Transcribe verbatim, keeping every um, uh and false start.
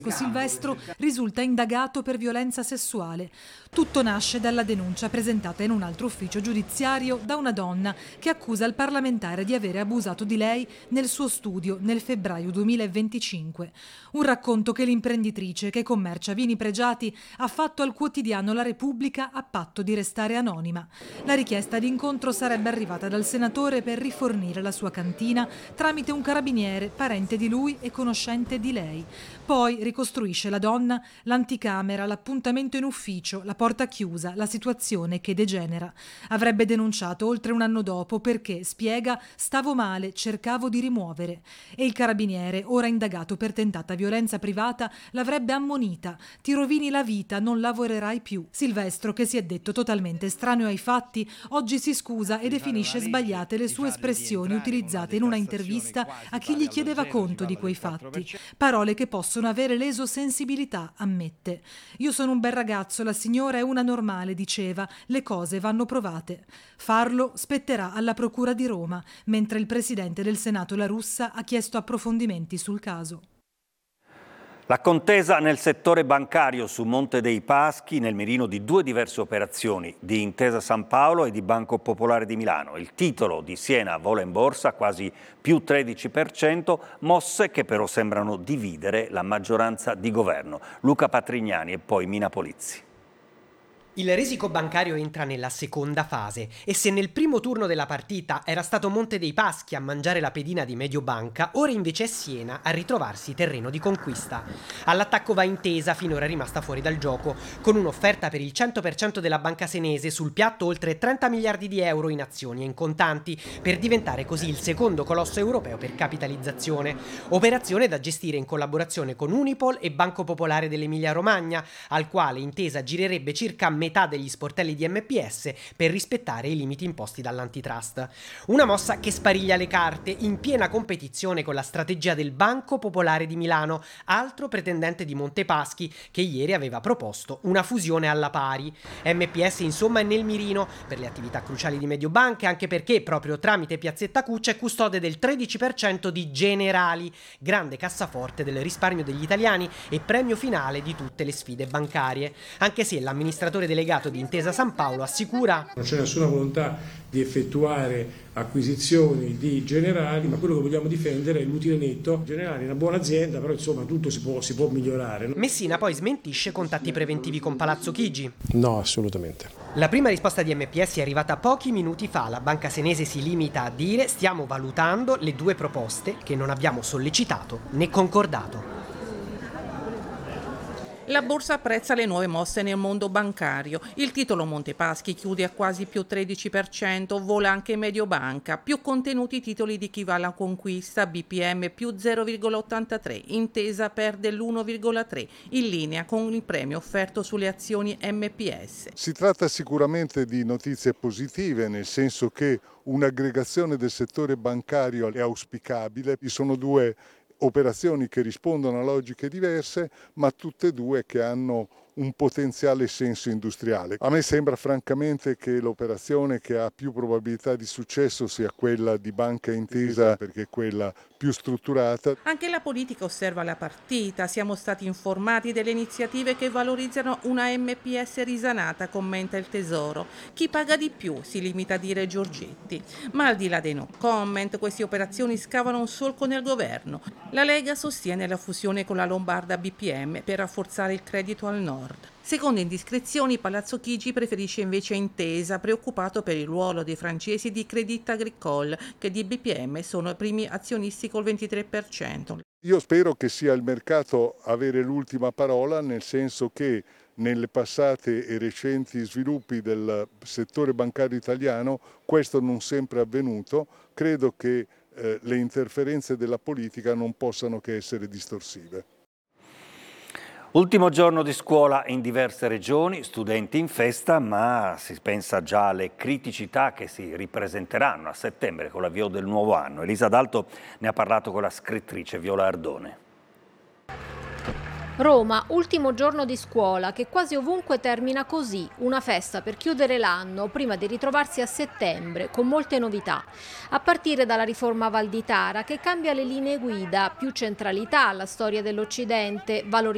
Silvestro risulta indagato per violenza sessuale. Tutto nasce dalla denuncia presentata in un altro ufficio giudiziario da una donna che accusa il parlamentare di avere abusato di lei nel suo studio nel febbraio duemilaventicinque. Un racconto che l'imprenditrice che commercia vini pregiati ha fatto al quotidiano La Repubblica a patto di restare anonima. La richiesta di incontro sarebbe arrivata dal senatore per rifornire la sua cantina tramite un carabiniere parente di lui e conoscente di lei. Poi ricostruisce la donna l'anticamera, l'appuntamento in ufficio, la porta chiusa, la situazione che degenera. Avrebbe denunciato oltre un anno dopo perché, spiega, stavo male, cercavo di rimuovere. E il carabiniere, ora indagato per tentata violenza privata, l'avrebbe ammonita. Ti rovini la vita, non lavorerai più. Silvestro, che si è detto totalmente estraneo ai fatti, oggi si scusa e definisce sbagliate le sue espressioni utilizzate in una intervista a chi gli chiedeva conto di quei fatti. Parole che possono avere leso sensibilità, ammette. Io sono un bel ragazzo, la signora è una normale, diceva, le cose vanno provate. Farlo spetterà alla Procura di Roma, mentre il presidente del Senato La Russa ha chiesto approfondimenti sul caso. La contesa nel settore bancario su Monte dei Paschi, nel mirino di due diverse operazioni, di Intesa San Paolo e di Banco Popolare di Milano. Il titolo di Siena vola in borsa quasi più tredici per cento, mosse che però sembrano dividere la maggioranza di governo. Luca Patrignani e poi Mina Polizzi. Il risico bancario entra nella seconda fase e se nel primo turno della partita era stato Monte dei Paschi a mangiare la pedina di Mediobanca, ora invece è Siena a ritrovarsi terreno di conquista. All'attacco va Intesa, finora rimasta fuori dal gioco, con un'offerta per il cento per cento della banca senese, sul piatto oltre trenta miliardi di euro in azioni e in contanti, per diventare così il secondo colosso europeo per capitalizzazione. Operazione da gestire in collaborazione con Unipol e Banco Popolare dell'Emilia Romagna, al quale Intesa girerebbe circa metà degli sportelli di M P S per rispettare i limiti imposti dall'antitrust. Una mossa che spariglia le carte in piena competizione con la strategia del Banco Popolare di Milano, altro pretendente di Montepaschi che ieri aveva proposto una fusione alla pari. M P S insomma è nel mirino per le attività cruciali di Mediobanca, anche perché proprio tramite Piazzetta Cuccia è custode del tredici per cento di Generali, grande cassaforte del risparmio degli italiani e premio finale di tutte le sfide bancarie. Anche se l'amministratore delegato di Intesa San Paolo assicura: non c'è nessuna volontà di effettuare acquisizioni di Generali, ma quello che vogliamo difendere è l'utile netto. Generali è una buona azienda, però insomma tutto si può, si può migliorare. Messina poi smentisce contatti preventivi con Palazzo Chigi. No, assolutamente. La prima risposta di M P S è arrivata pochi minuti fa. La banca senese si limita a dire: stiamo valutando le due proposte che non abbiamo sollecitato né concordato. La borsa apprezza le nuove mosse nel mondo bancario. Il titolo Montepaschi chiude a quasi più tredici per cento, vola anche Mediobanca. Più contenuti i titoli di chi va alla conquista, B P M più zero virgola ottantatré, Intesa perde l'uno virgola tre, in linea con il premio offerto sulle azioni M P S. Si tratta sicuramente di notizie positive, nel senso che un'aggregazione del settore bancario è auspicabile. Vi sono due operazioni che rispondono a logiche diverse, ma tutte e due che hanno un potenziale senso industriale. A me sembra francamente che l'operazione che ha più probabilità di successo sia quella di Banca Intesa, perché è quella più strutturata. Anche la politica osserva la partita. Siamo stati informati delle iniziative che valorizzano una M P S risanata, commenta il Tesoro. Chi paga di più, si limita a dire Giorgetti. Ma al di là dei no comment, queste operazioni scavano un solco nel governo. La Lega sostiene la fusione con la Lombarda B P M per rafforzare il credito al nord. Secondo indiscrezioni, Palazzo Chigi preferisce invece Intesa, preoccupato per il ruolo dei francesi di Crédit Agricole, che di B P M sono i primi azionisti col ventitré per cento. Io spero che sia il mercato a avere l'ultima parola, nel senso che nelle passate e recenti sviluppi del settore bancario italiano questo non sempre è avvenuto. Credo che eh, le interferenze della politica non possano che essere distorsive. Ultimo giorno di scuola in diverse regioni, studenti in festa, ma si pensa già alle criticità che si ripresenteranno a settembre con l'avvio del nuovo anno. Elisa D'Alto ne ha parlato con la scrittrice Viola Ardone. Roma, ultimo giorno di scuola che quasi ovunque termina così, una festa per chiudere l'anno prima di ritrovarsi a settembre con molte novità, a partire dalla riforma Valditara che cambia le linee guida, più centralità alla storia dell'Occidente, valorizzazione